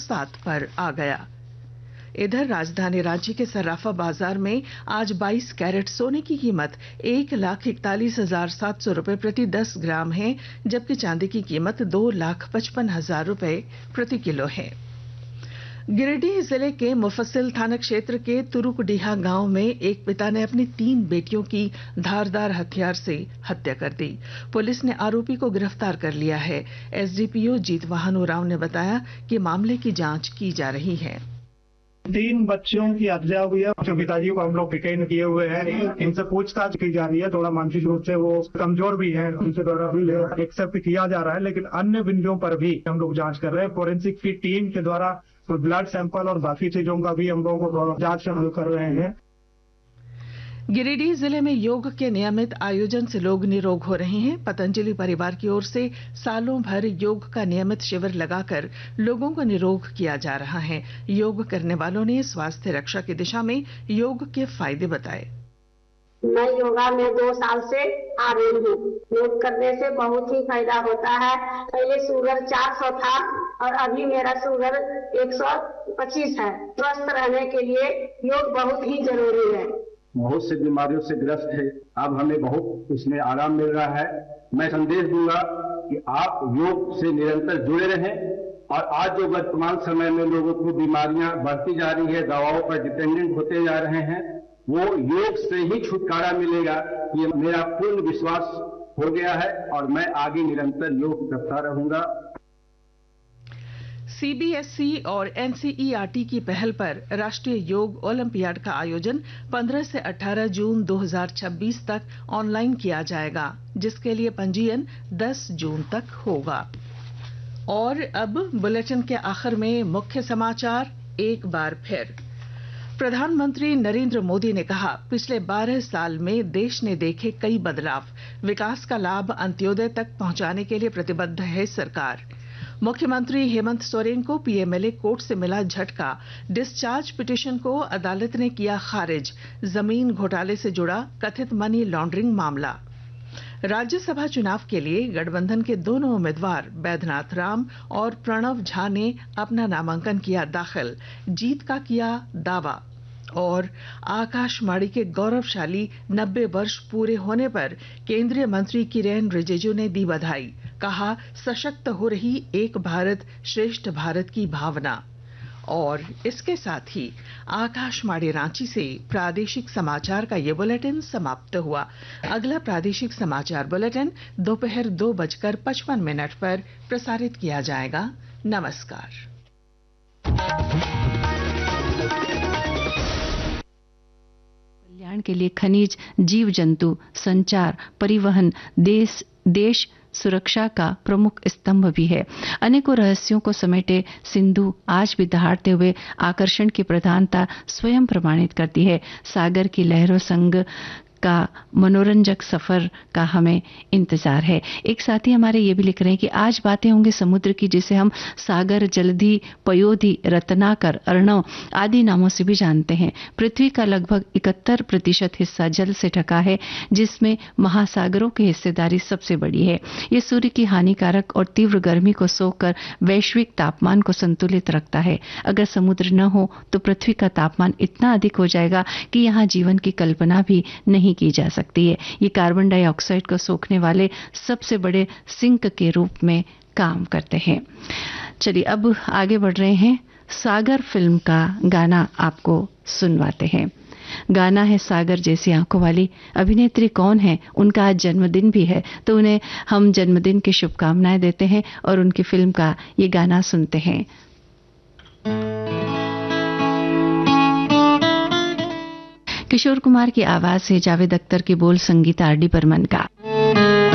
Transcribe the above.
107 पर आ गया। इधर राजधानी रांची के सर्राफा बाजार में आज 22 कैरेट सोने की कीमत 1,41,700 रुपए प्रति 10 ग्राम है, जबकि चांदी की कीमत 2,55,000 रुपए प्रति किलो है। गिरिडीह जिले के मुफस्सिल थाना क्षेत्र के तुरुकडीहा गांव में एक पिता ने अपनी 3 बेटियों की धारदार हथियार से हत्या कर दी। पुलिस ने आरोपी को गिरफ्तार कर लिया है। एसडीपीओ जीतवाहन उरांव ने बताया कि मामले की जांच की जा रही है। 3 बच्चियों की हत्या हुई है। जो पिताजी को हम लोग डिटेन किए हुए हैं, इनसे पूछताछ की जा रही है। थोड़ा मानसिक रूप से वो कमजोर भी है, उनसे द्वारा भी एक्सेप्ट किया जा रहा है, लेकिन अन्य बिंदुओं पर भी हम लोग जांच कर रहे हैं। फोरेंसिक की टीम के द्वारा ब्लड सैंपल और बाकी चीजों का भी हम लोगों को जांच कर रहे हैं। गिरिडीह जिले में योग के नियमित आयोजन से लोग निरोग हो रहे हैं। पतंजलि परिवार की ओर से सालों भर योग का नियमित शिविर लगाकर लोगों को निरोग किया जा रहा है। योग करने वालों ने स्वास्थ्य रक्षा की दिशा में योग के फायदे बताए। मैं योगा में 2 साल से आ रही हूँ। योग करने से बहुत ही फायदा होता है। पहले शुगर 400 था और अभी मेरा शुगर 125 है। स्वस्थ रहने के लिए योग बहुत ही जरूरी है। बहुत से बीमारियों से ग्रस्त है, अब हमें बहुत इसमें आराम मिल रहा है। मैं संदेश दूंगा कि आप योग से निरंतर जुड़े रहें। और आज जो वर्तमान समय में लोगों को बीमारियां बढ़ती जा रही है, दवाओं पर डिपेंडेंट होते जा रहे हैं, वो योग से ही छुटकारा मिलेगा। ये मेरा पूर्ण विश्वास हो गया है और मैं आगे निरंतर योग करता रहूंगा। सीबीएसई और एनसीईआरटी की पहल पर राष्ट्रीय योग ओलंपियाड का आयोजन 15 से 18 जून 2026 तक ऑनलाइन किया जाएगा, जिसके लिए पंजीयन 10 जून तक होगा। और अब बुलेटिन के आखिर में मुख्य समाचार एक बार फिर। प्रधानमंत्री नरेंद्र मोदी ने कहा, पिछले 12 साल में देश ने देखे कई बदलाव। विकास का लाभ अंत्योदय तक पहुंचाने के लिए प्रतिबद्ध है सरकार। मुख्यमंत्री हेमंत सोरेन को पीएमएलए कोर्ट से मिला झटका। डिस्चार्ज पिटीशन को अदालत ने किया खारिज। जमीन घोटाले से जुड़ा कथित मनी लॉन्ड्रिंग मामला। राज्यसभा चुनाव के लिए गठबंधन के दोनों उम्मीदवार बैद्यनाथ राम और प्रणव झा ने अपना नामांकन किया दाखिल। जीत का किया दावा। और आकाशवाणी के गौरवशाली 90 वर्ष पूरे होने पर केंद्रीय मंत्री किरेन रिजिजू ने दी बधाई। कहा, सशक्त हो रही एक भारत श्रेष्ठ भारत की भावना। और इसके साथ ही आकाशवाणी रांची से प्रादेशिक समाचार का ये बुलेटिन समाप्त हुआ। अगला प्रादेशिक समाचार बुलेटिन दोपहर 2:55 पर प्रसारित किया जाएगा। नमस्कार। कल्याण के लिए खनिज, जीव जंतु, संचार, परिवहन, देश सुरक्षा का प्रमुख स्तंभ भी है। अनेकों रहस्यों को समेटे सिंधु आज भी दहाड़ते हुए आकर्षण की प्रधानता स्वयं प्रमाणित करती है। सागर की लहरों संग का मनोरंजक सफर का हमें इंतजार है। एक साथी हमारे ये भी लिख रहे हैं कि आज बातें होंगी समुद्र की, जिसे हम सागर, जलधि, पयोधि, रत्नाकर, अर्णव आदि नामों से भी जानते हैं। पृथ्वी का लगभग 71% हिस्सा जल से ढका है, जिसमें महासागरों की हिस्सेदारी सबसे बड़ी है। ये सूर्य की हानिकारक और तीव्र गर्मी को सोखकर वैश्विक तापमान को संतुलित रखता है। अगर समुद्र न हो तो पृथ्वी का तापमान इतना अधिक हो जाएगा कि यहाँ जीवन की कल्पना भी नहीं की जा सकती है। ये कार्बन डाइऑक्साइड को सोखने वाले सबसे बड़े सिंक के रूप में काम करते हैं। चलिए अब आगे बढ़ रहे हैं। सागर फिल्म का गाना आपको सुनवाते हैं। गाना है सागर जैसी आंखों वाली। अभिनेत्री कौन है? उनका आज जन्मदिन भी है, तो उन्हें हम जन्मदिन की शुभकामनाएं देते हैं और उनकी फिल्म का ये गाना सुनते हैं। किशोर कुमार की आवाज है, जावेद अख्तर की बोल, संगीत आर डी बर्मन का।